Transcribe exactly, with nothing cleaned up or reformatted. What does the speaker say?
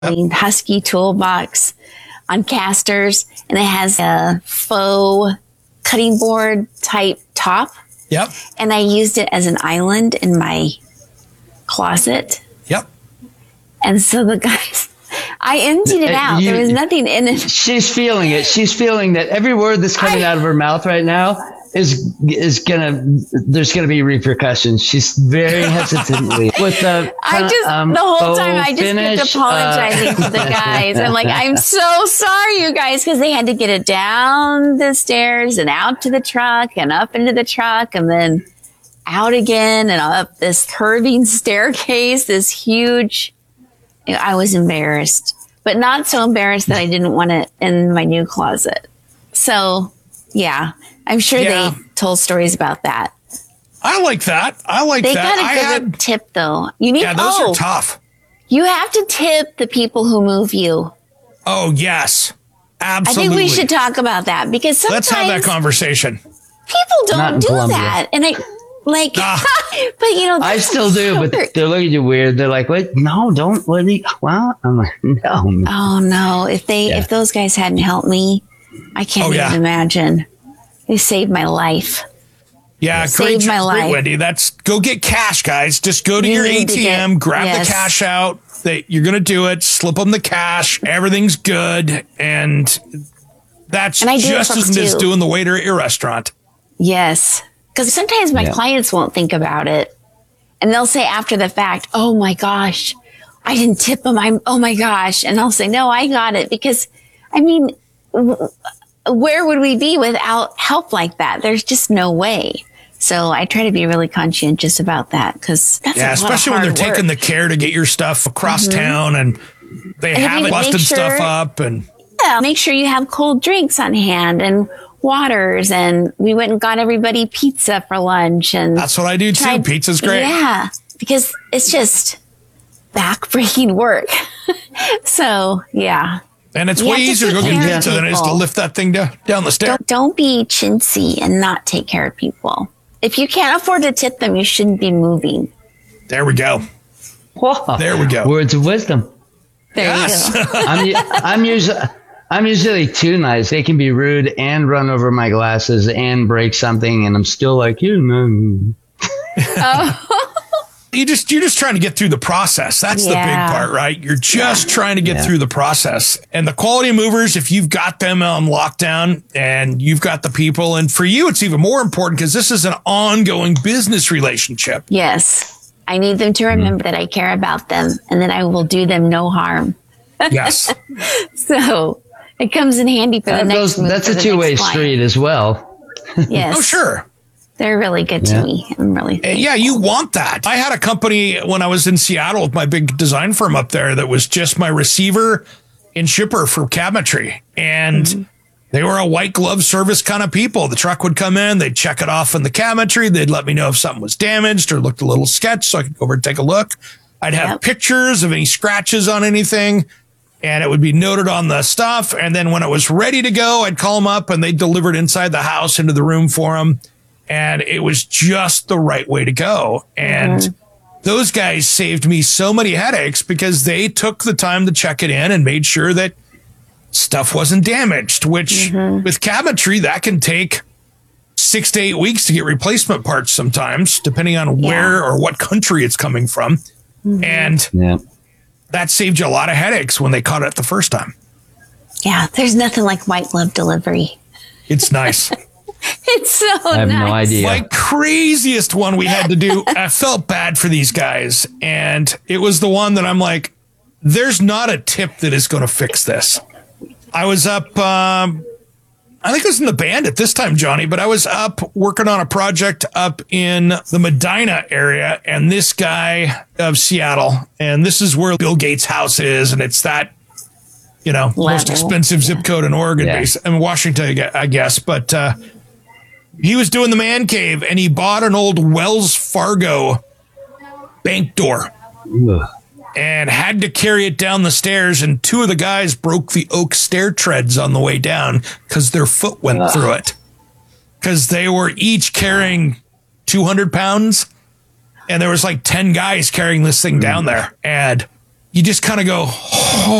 Husky toolbox on casters, and it has a faux cutting board type top. Yep. And I used it as an island in my closet. Yep. And so the guys, I emptied it out. You, there was nothing in it. She's feeling it. She's feeling that every word that's coming I, out of her mouth right now is is gonna. There's gonna be repercussions. She's very hesitantly with the. I just um, the whole time I just finish, kept apologizing uh, to the guys. I'm like, I'm so sorry, you guys, because they had to get it down the stairs and out to the truck and up into the truck and then out again and up this curving staircase. This huge. You know, I was embarrassed, but not so embarrassed that I didn't want it in my new closet. So, yeah. I'm sure yeah. they told stories about that. I like that. I like they that. They got a I good had, tip, though. You need. Yeah, those oh, are tough. You have to tip the people who move you. Oh yes, absolutely. I think we should talk about that because sometimes let's have that conversation. People don't do Columbia. that, and I like. Ah. But you know, I still do. So but they're looking at you weird. They're like, "Wait, no, don't." What? Do you, well, I'm like, no. Oh no! If they, yeah. if those guys hadn't helped me, I can't oh, even yeah. imagine. They saved my life. Yeah, they great, saved my great, life. Wendy. That's go get cash, guys. Just go to you your A T M, get, grab yes. the cash out. They, you're gonna do it. Slip them the cash. Everything's good, and that's and just as good as doing the waiter at your restaurant. Yes, because sometimes my yeah. clients won't think about it, and they'll say after the fact, "Oh my gosh, I didn't tip them. I'm oh my gosh," and I'll say, "No, I got it," because I mean. W- Where would we be without help like that? There's just no way. So I try to be really conscientious about that because that's yeah, a especially lot of when they're hard taking work. the care to get your stuff across mm-hmm. town and they and haven't busted sure, stuff up and yeah, make sure you have cold drinks on hand and waters. And we went and got everybody pizza for lunch, and that's what I do too. Tried, Pizza's great. Yeah, because it's just back-breaking work. So yeah. And it's way easier to go get pizza than it is to lift that thing down, down the stairs. Don't, don't be chintzy and not take care of people. If you can't afford to tip them, you shouldn't be moving. There we go. Whoa. There we go. Words of wisdom. There yes. you go. I'm, I'm usually I'm usually too nice. They can be rude and run over my glasses and break something, and I'm still like, you know. Oh. You just, you're just trying to get through the process. That's yeah. the big part, right? You're just yeah. trying to get yeah. through the process. And the quality movers, if you've got them on lockdown and you've got the people, and for you, it's even more important because this is an ongoing business relationship. Yes. I need them to remember mm-hmm. that I care about them and that I will do them no harm. Yes. So it comes in handy for that the next goes, That's a two-way street as well. Yes. Oh, sure. They're really good to yeah. me. I'm really thankful. Yeah, you want that. I had a company when I was in Seattle with my big design firm up there that was just my receiver and shipper for cabinetry. And mm-hmm. they were a white glove service kind of people. The truck would come in, they'd check it off in the cabinetry. They'd let me know if something was damaged or looked a little sketch so I could go over and take a look. I'd have yep. pictures of any scratches on anything, and it would be noted on the stuff. And then when it was ready to go, I'd call them up and they'd deliver it inside the house into the room for them. And it was just the right way to go. And mm-hmm. those guys saved me so many headaches because they took the time to check it in and made sure that stuff wasn't damaged, which mm-hmm. with cabinetry, that can take six to eight weeks to get replacement parts sometimes, depending on yeah. where or what country it's coming from. Mm-hmm. And yeah. that saved you a lot of headaches when they caught it the first time. Yeah, there's nothing like white glove delivery. It's nice. It's so I have nice. no idea. My craziest one we had to do, I felt bad for these guys. And it was the one that I'm like, there's not a tip that is going to fix this. I was up, um, I think I was in the band at this time, Johnny, but I was up working on a project up in the Medina area. And this guy of Seattle, and this is where Bill Gates' house is. And it's that, you know, Level. most expensive zip code in Oregon, yeah. based, in Washington, I guess. But, uh, he was doing the man cave and he bought an old Wells Fargo bank door Ugh. and had to carry it down the stairs. And two of the guys broke the oak stair treads on the way down because their foot went Ugh. through it. Because they were each carrying two hundred pounds and there was like ten guys carrying this thing mm. down there. And you just kind of go, oh,